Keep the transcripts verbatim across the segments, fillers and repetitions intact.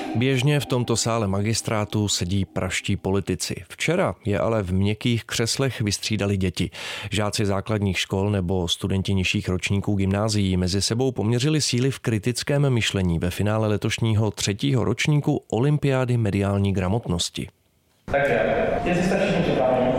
Běžně v tomto sále magistrátu sedí pražští politici. Včera je ale v měkkých křeslech vystřídali děti. Žáci základních škol nebo studenti nižších ročníků gymnázií mezi sebou poměřili síly v kritickém myšlení ve finále letošního třetího ročníku olympiády mediální gramotnosti. Takže, jestli jste všichni připraveni,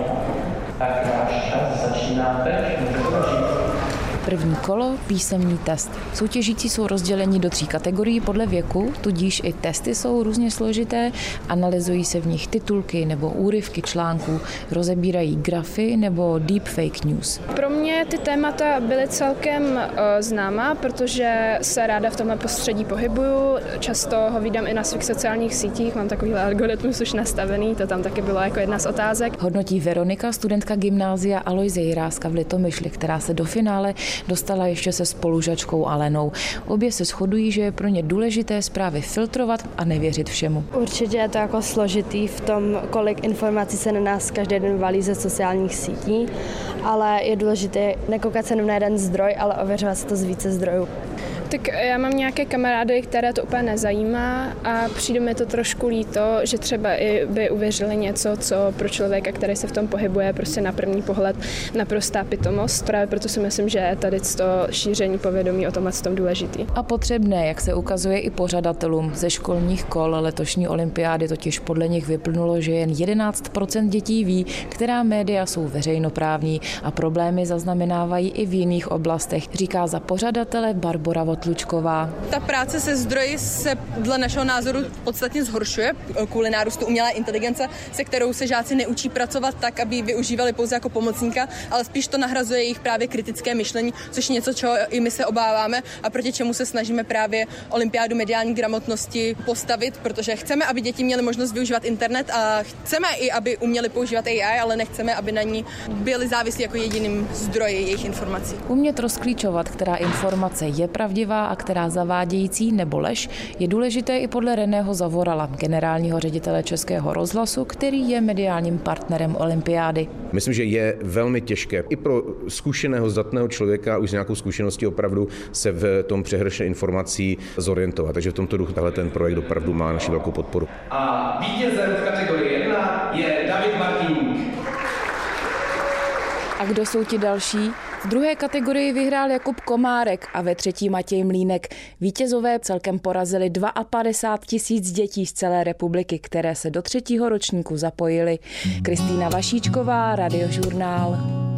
tak váš čas začíná teď, můžete začít. První kolo, písemný test. Soutěžící jsou rozděleni do tří kategorií podle věku, tudíž i testy jsou různě složité, analyzují se v nich titulky nebo úryvky článků, rozebírají grafy nebo deepfake news. Pro mě ty témata byly celkem uh, známá, protože se ráda v tomhle prostředí pohybuju, často ho vídám i na svých sociálních sítích, mám takovýhle algoritmus už nastavený, to tam taky bylo jako jedna z otázek. Hodnotí Veronika, studentka gymnázia Alojze Jiráska v Litomyšli, která se do finále dostala ještě se spolužačkou Alenou. Obě se shodují, že je pro ně důležité zprávy filtrovat a nevěřit všemu. Určitě je to jako složitý v tom, kolik informací se na nás každý den valí ze sociálních sítí, ale je důležité nekoukat se jenom na jeden zdroj, ale ověřovat se to z více zdrojů. Tak já mám nějaké kamarády, které to úplně nezajímá a přijde mi to trošku líto, že třeba i by uvěřili něco, co pro člověka, který se v tom pohybuje, prostě na první pohled naprostá pitomost. Právě proto si myslím, že tady to šíření povědomí o tomhle je tom důležitý. A potřebné, jak se ukazuje i pořadatelům ze školních kol letošní olympiády, totiž podle nich vyplynulo, že jen jedenáct procent dětí ví, která média jsou veřejnoprávní a problémy zaznamenávají i v jiných oblastech, říká za pořadatele Barbora Votlučková. Ta práce se zdroji se dle našeho názoru podstatně zhoršuje kvůli nárůstu umělé inteligence, se kterou se žáci neučí pracovat tak, aby ji využívali pouze jako pomocníka, ale spíš to nahrazuje jejich právě kritické myšlení, což je něco, čeho i my se obáváme a proti čemu se snažíme právě olympiádu mediální gramotnosti postavit, protože chceme, aby děti měly možnost využívat internet a chceme i, aby uměli používat A I, ale nechceme, aby na ní byli závislí jako jediným zdroji jejich informací. Umět rozklíčovat, která informace je pravdivá a která zavádějící nebo lež, je důležité i podle Reného Zavorala, generálního ředitele Českého rozhlasu, který je mediálním partnerem olympiády. Myslím, že je velmi těžké i pro zkušeného, zdatného člověka už s nějakou zkušeností opravdu se v tom přehrše informací zorientovat. Takže v tomto duchu tahle ten projekt opravdu má naši velkou podporu. A vítězem v kategorii jedna je David Martíník. A kdo jsou ti další? V druhé kategorii vyhrál Jakub Komárek a ve třetí Matěj Mlýnek. Vítězové celkem porazili padesát dva tisíc dětí z celé republiky, které se do třetího ročníku zapojily. Kristýna Vašíčková, Radiožurnál.